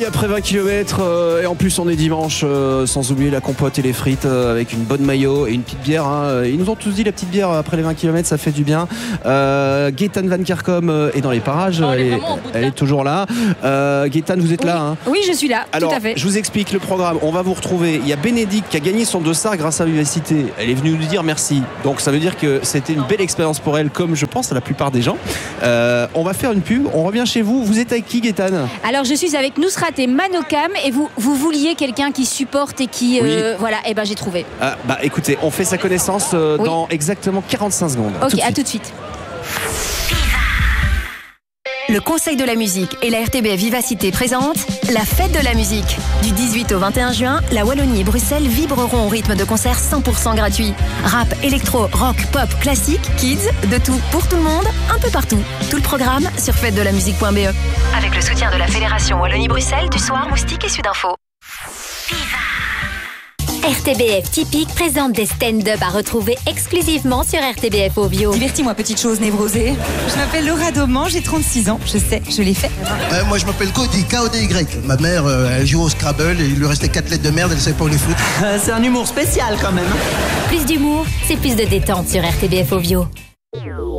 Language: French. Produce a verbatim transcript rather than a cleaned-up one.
Après vingt kilomètres, euh, et en plus on est dimanche, euh, sans oublier la compote et les frites, euh, avec une bonne maillot et une petite bière. Hein. Ils nous ont tous dit la petite bière après les vingt kilomètres, ça fait du bien. Euh, Gaëtane Van Kerkom euh, est dans les parages, oh, elle, est, elle est toujours là. Euh, Gaëtane, vous êtes oui. là hein. Oui, je suis là, Alors, tout à fait. Je vous explique le programme, on va vous retrouver. Il y a Bénédicte qui a gagné son dossard grâce à Vivacité. Elle est venue nous dire merci. Donc ça veut dire que c'était une belle expérience pour elle, comme je pense à la plupart des gens. Euh, on va faire une pub, on revient chez vous. Vous êtes avec qui, Gaëtane? Alors je suis avec Nousrat et Manokam. Et vous, vous vouliez quelqu'un qui supporte et qui... Euh, oui. Voilà, et ben j'ai trouvé. Ah, bah écoutez, on fait sa connaissance euh, oui. dans exactement quarante-cinq secondes. Ok, tout à tout de suite. Le Conseil de la musique et la R T B F Vivacité présentent la fête de la musique. Du dix-huit au vingt et un juin, la Wallonie et Bruxelles vibreront au rythme de concerts cent pour cent gratuits. Rap, électro, rock, pop, classique, kids, de tout pour tout le monde, un peu partout. Tout le programme sur fête de la musique point b e. Avec le soutien de la Fédération Wallonie-Bruxelles, du Soir, Moustique et Sudinfo. R T B F Typique présente des stand-up à retrouver exclusivement sur R T B F Ovio. Divertis-moi, petite chose névrosée. Je m'appelle Laura Dauman, j'ai trente-six ans. Je sais, je l'ai fait. Euh, moi, je m'appelle Cody, K O D Y. Ma mère, euh, elle joue au Scrabble et il lui restait quatre lettres de merde, elle savait pas où les foutre. Euh, c'est un humour spécial quand même. Plus d'humour, c'est plus de détente sur R T B F Ovio.